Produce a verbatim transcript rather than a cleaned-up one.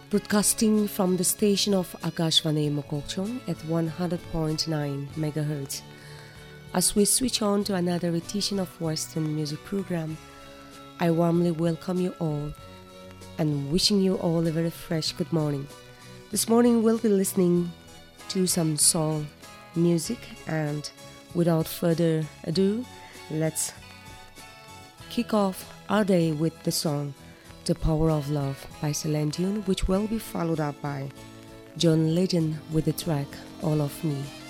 broadcasting from the station of Akashvani Mokokchung at one hundred point nine megahertz. As we switch on to another edition of Western Music Program, I warmly welcome you all and wishing you all a very fresh good morning. This morning we'll be listening to some soul music, and without further ado, let's kick off our day with the song The Power of Love by Celine Dion, which will be followed up by John Legend with the track All of Me.